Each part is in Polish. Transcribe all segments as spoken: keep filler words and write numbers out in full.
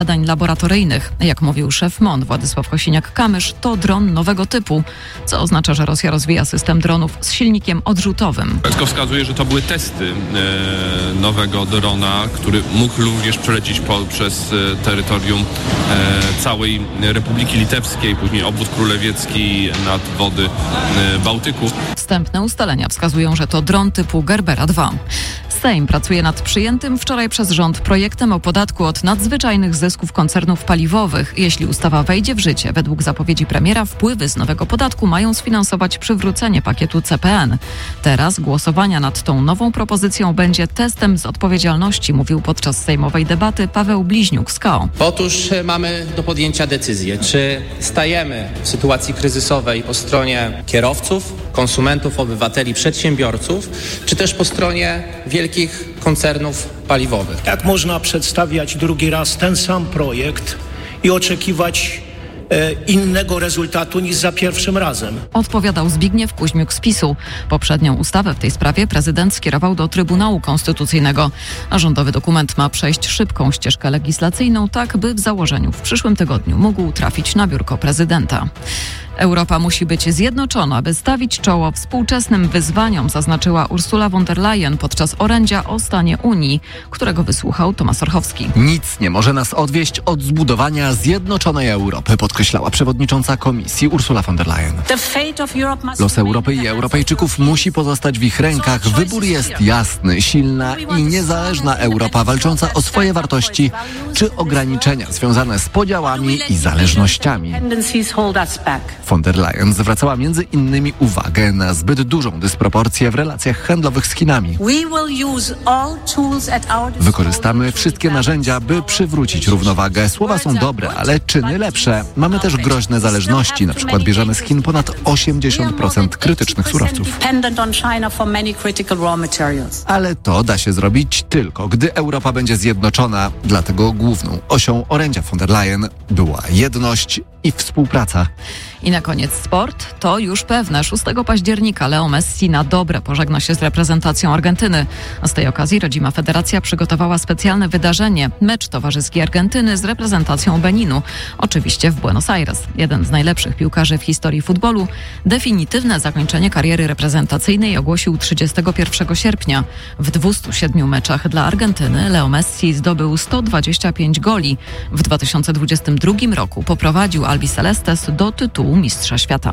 badań laboratoryjnych. Jak mówił szef M O N Władysław Kosiniak-Kamysz, to dron nowego typu, co oznacza, że Rosja rozwija system dronów z silnikiem odrzutowym. Wszystko wskazuje, że to były testy e, nowego drona, który mógł również przelecieć po, przez e, terytorium e, całej Republiki Litewskiej, później obwód królewiecki nad wody e, Bałtyku. Wstępne ustalenia wskazują, że to dron typu Gerbera dwa. Sejm pracuje nad przyjętym wczoraj przez rząd projektem o podatku od nadzwyczajnych zysków koncernów paliwowych. Jeśli ustawa wejdzie w życie, według zapowiedzi premiera, wpływy z nowego podatku mają sfinansować przywrócenie pakietu C P N. Teraz głosowania nad tą nową propozycją będzie testem z odpowiedzialności, mówił podczas sejmowej debaty Paweł Bliźniuk z K O. Otóż mamy do podjęcia decyzję, czy stajemy w sytuacji kryzysowej po stronie kierowców, konsumentów, obywateli, przedsiębiorców, czy też po stronie wielkich koncernów paliwowych. Jak można przedstawiać drugi raz ten sam projekt i oczekiwać e, innego rezultatu niż za pierwszym razem? Odpowiadał Zbigniew Kuźmiuk z PiSu. Poprzednią ustawę w tej sprawie prezydent skierował do Trybunału Konstytucyjnego, a rządowy dokument ma przejść szybką ścieżkę legislacyjną, tak by w założeniu w przyszłym tygodniu mógł trafić na biurko prezydenta. Europa musi być zjednoczona, by stawić czoło współczesnym wyzwaniom, zaznaczyła Ursula von der Leyen podczas orędzia o stanie Unii, którego wysłuchał Tomasz Orchowski. Nic nie może nas odwieść od zbudowania zjednoczonej Europy, podkreślała przewodnicząca Komisji Ursula von der Leyen. Los Europy i Europejczyków musi pozostać w ich rękach. Wybór jest jasny, silna i niezależna Europa walcząca o swoje wartości czy ograniczenia związane z podziałami i zależnościami. Von der Leyen zwracała między innymi uwagę na zbyt dużą dysproporcję w relacjach handlowych z Chinami. Wykorzystamy wszystkie narzędzia, by przywrócić równowagę. Słowa są dobre, ale czyny lepsze. Mamy też groźne zależności. Na przykład bierzemy z Chin ponad osiemdziesiąt procent krytycznych surowców. Ale to da się zrobić tylko, gdy Europa będzie zjednoczona. Dlatego główną osią orędzia von der Leyen była jedność i współpraca. I na koniec sport. To już pewne. szóstego października Leo Messi na dobre pożegna się z reprezentacją Argentyny. A z tej okazji rodzima federacja przygotowała specjalne wydarzenie. Mecz towarzyski Argentyny z reprezentacją Beninu. Oczywiście w Buenos Aires. Jeden z najlepszych piłkarzy w historii futbolu definitywne zakończenie kariery reprezentacyjnej ogłosił trzydziestego pierwszego sierpnia. W dwustu siedmiu meczach dla Argentyny Leo Messi zdobył sto dwadzieścia pięć goli. W dwa tysiące dwudziestym drugim roku poprowadził Albicelestes do tytułu mistrza świata.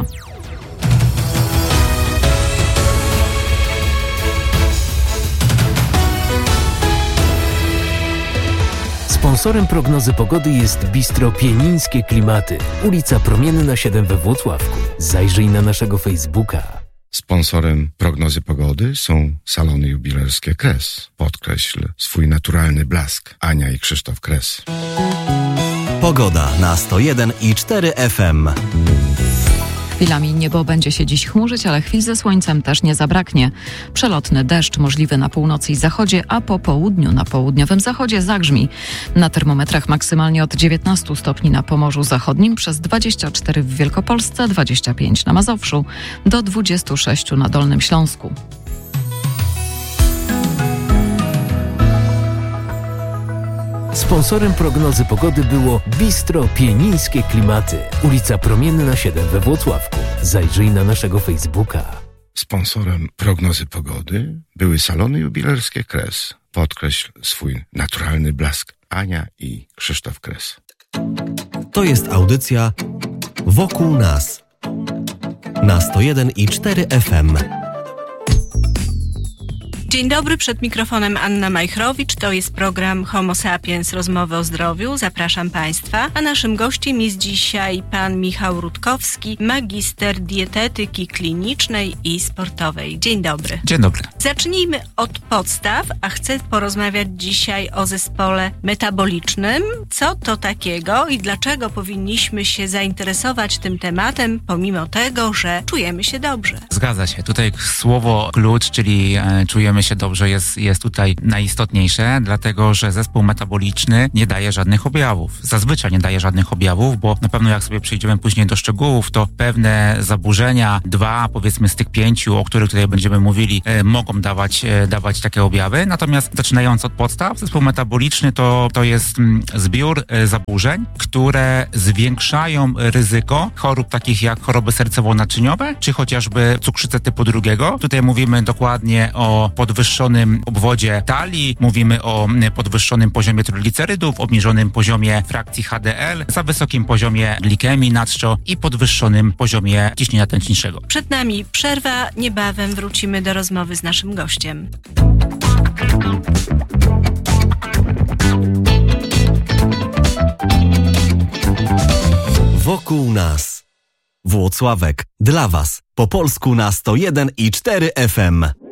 Sponsorem prognozy pogody jest Bistro Pienińskie Klimaty, ulica Promienna siedem we Włocławku. Zajrzyj na naszego Facebooka. Sponsorem prognozy pogody są salony jubilerskie Kres. Podkreśl swój naturalny blask. Ania i Krzysztof Kres. Pogoda na sto jeden i cztery F M. Chwilami niebo będzie się dziś chmurzyć, ale chwil ze słońcem też nie zabraknie. Przelotny deszcz możliwy na północy i zachodzie, a po południu na południowym zachodzie zagrzmi. Na termometrach maksymalnie od dziewiętnastu stopni na Pomorzu Zachodnim, przez dwadzieścia cztery w Wielkopolsce, dwadzieścia pięć na Mazowszu, do dwudziestu sześciu na Dolnym Śląsku. Sponsorem prognozy pogody było Bistro Pienińskie Klimaty, ulica Promienna siedem we Włocławku. Zajrzyj na naszego Facebooka. Sponsorem prognozy pogody były salony jubilerskie Kres. Podkreśl swój naturalny blask. Ania i Krzysztof Kres. To jest audycja Wokół nas na sto jeden i cztery F M. Dzień dobry, przed mikrofonem Anna Majchrowicz. To jest program Homo Sapiens, rozmowy o zdrowiu. Zapraszam Państwa. A naszym gościem jest dzisiaj pan Michał Rutkowski, magister dietetyki klinicznej i sportowej. Dzień dobry. Dzień dobry. Zacznijmy od podstaw, a chcę porozmawiać dzisiaj o zespole metabolicznym. Co to takiego i dlaczego powinniśmy się zainteresować tym tematem, pomimo tego, że czujemy się dobrze? Zgadza się. Tutaj słowo klucz, czyli e, czujemy się dobrze, jest, jest tutaj najistotniejsze, dlatego że zespół metaboliczny nie daje żadnych objawów. Zazwyczaj nie daje żadnych objawów, bo na pewno jak sobie przejdziemy później do szczegółów, to pewne zaburzenia, dwa powiedzmy z tych pięciu, o których tutaj będziemy mówili, e, mogą dawać, e, dawać takie objawy. Natomiast zaczynając od podstaw, zespół metaboliczny to, to jest mm, zbiór e, zaburzeń, które zwiększają ryzyko chorób takich jak choroby sercowo-naczyniowe, czy chociażby cukrzycę typu drugiego. Tutaj mówimy dokładnie o podwyższonym obwodzie talii, mówimy o podwyższonym poziomie triglicerydów, obniżonym poziomie frakcji H D L, za wysokim poziomie glikemii nadczczo i podwyższonym poziomie ciśnienia tętniczego. Przed nami przerwa, niebawem wrócimy do rozmowy z naszym gościem. Wokół nas. Włocławek. Dla Was. Po polsku na sto jeden i cztery F M.